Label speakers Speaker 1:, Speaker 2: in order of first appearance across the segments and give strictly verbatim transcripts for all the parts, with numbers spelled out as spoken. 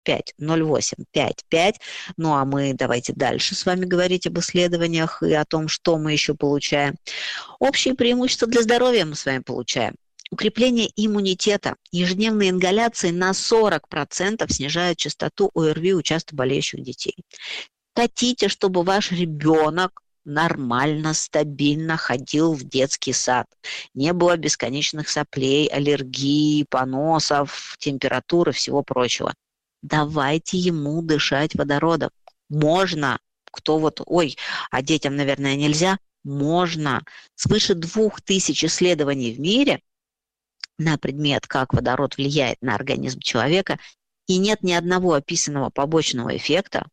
Speaker 1: пять ноль восемь пять пять. Ну а мы давайте дальше с вами говорить об исследованиях и о том, что мы еще получаем. Общие преимущества для здоровья мы с вами получаем. Укрепление иммунитета. Ежедневные ингаляции на сорок процентов снижают частоту ОРВИ у часто болеющих детей. Хотите, чтобы ваш ребенок нормально, стабильно ходил в детский сад, не было бесконечных соплей, аллергий, поносов, температуры, всего прочего. Давайте ему дышать водородом. Можно. Кто вот, ой, а детям, наверное, нельзя? Можно. Свыше двух тысяч исследований в мире на предмет, как водород влияет на организм человека, и нет ни одного описанного побочного эффекта.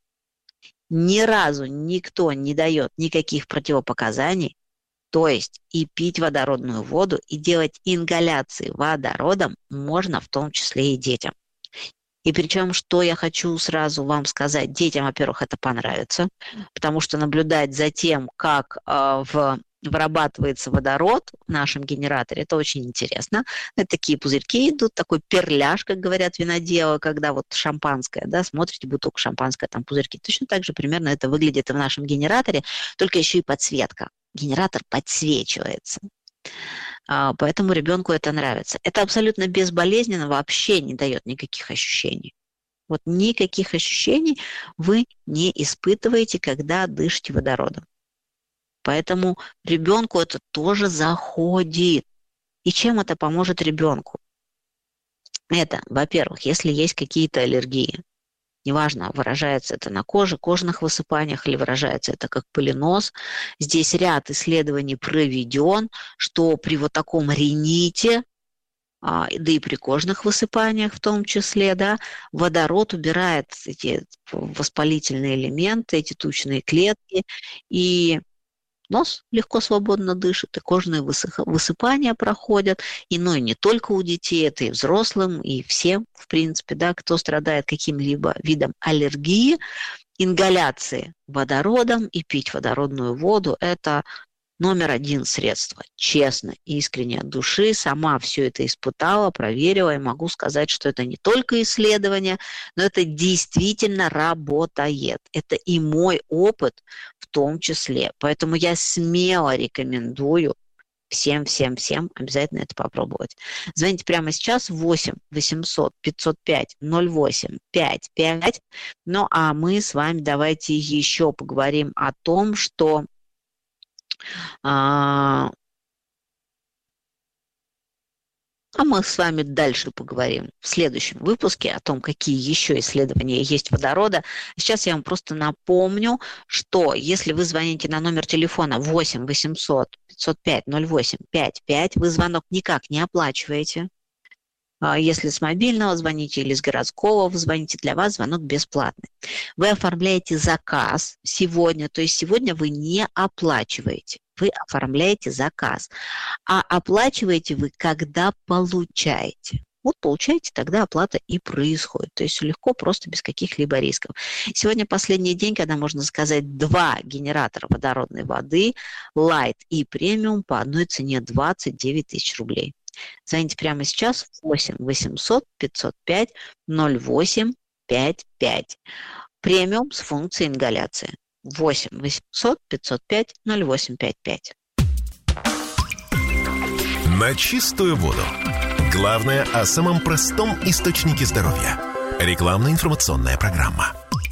Speaker 1: Ни разу никто не дает никаких противопоказаний, то есть и пить водородную воду, и делать ингаляции водородом можно в том числе и детям. И причем, что я хочу сразу вам сказать, детям, во-первых, это понравится, потому что наблюдать за тем, как э, в вырабатывается водород в нашем генераторе, это очень интересно. Это такие пузырьки идут, такой перляж, как говорят виноделы, когда вот шампанское, да, смотрите, бутылка шампанское, там пузырьки. Точно так же примерно это выглядит и в нашем генераторе, только еще и подсветка. Генератор подсвечивается. Поэтому ребенку это нравится. Это абсолютно безболезненно, вообще не дает никаких ощущений. Вот никаких ощущений вы не испытываете, когда дышите водородом. Поэтому ребенку это тоже заходит. И чем это поможет ребенку? Это, во-первых, если есть какие-то аллергии, неважно, выражается это на коже, кожных высыпаниях или выражается это как полинос, здесь ряд исследований проведен, что при вот таком рините, да и при кожных высыпаниях в том числе, да, водород убирает эти воспалительные элементы, эти тучные клетки, и нос легко, свободно дышит, и кожные высыпания проходят. И, ну, и не только у детей, это и взрослым, и всем, в принципе, да, кто страдает каким-либо видом аллергии. Ингаляции водородом и пить водородную воду – это номер один средство. Честно, искренне от души, сама все это испытала, проверила, и могу сказать, что это не только исследование, но это действительно работает. Это и мой опыт в том числе. Поэтому я смело рекомендую всем-всем-всем обязательно это попробовать. Звоните прямо сейчас восемь восемьсот пятьсот пять ноль восемь пять пять. Ну а мы с вами давайте еще поговорим о том, что А, а мы с вами дальше поговорим в следующем выпуске о том, какие еще исследования есть водорода. Сейчас я вам просто напомню, что если вы звоните на номер телефона восемь восемьсот пятьсот пять ноль восемь пять пять, вы звонок никак не оплачиваете. Если с мобильного звоните или с городского вы звоните, для вас звонок бесплатный. Вы оформляете заказ сегодня, то есть сегодня вы не оплачиваете, вы оформляете заказ. А оплачиваете вы, когда получаете. Вот получаете, тогда оплата и происходит. То есть легко, просто без каких-либо рисков. Сегодня последний день, когда можно заказать два генератора водородной воды, Light и Premium по одной цене двадцать девять тысяч рублей. Звоните прямо сейчас восемь восемьсот пятьсот пять ноль восемь пять пять. Премиум с функцией ингаляции. восемь восемьсот пятьсот пять ноль восемь пять пять.
Speaker 2: На чистую воду. Главное о самом простом источнике здоровья. Рекламно-информационная программа.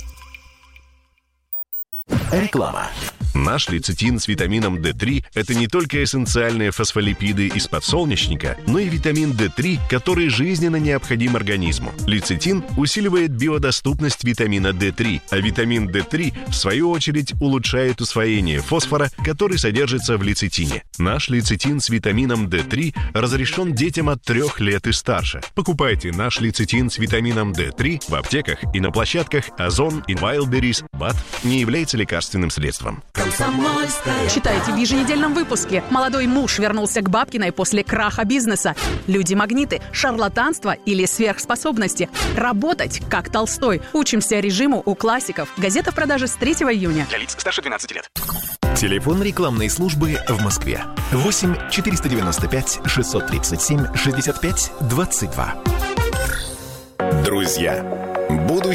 Speaker 2: Реклама. Наш лецитин с витамином дэ три – это не только эссенциальные фосфолипиды из подсолнечника, но и витамин дэ три, который жизненно необходим организму. Лецитин усиливает биодоступность витамина дэ три, а витамин дэ три, в свою очередь, улучшает усвоение фосфора, который содержится в лецитине. Наш лецитин с витамином дэ три разрешен детям от трех лет и старше. Покупайте наш лецитин с витамином дэ три в аптеках и на площадках Озон и Wildberries. БАД не является лекарственным средством.
Speaker 3: Читайте в еженедельном выпуске. Молодой муж вернулся к Бабкиной после краха бизнеса. Люди-магниты, шарлатанство или сверхспособности. Работать, как Толстой. Учимся режиму у классиков. Газета в продаже с третьего июня.
Speaker 4: Для лиц старше двенадцати лет.
Speaker 2: Телефон рекламной службы в Москве. восемь четыреста девяносто пять шестьсот тридцать семь шестьдесят пять двадцать два. Друзья, Будущее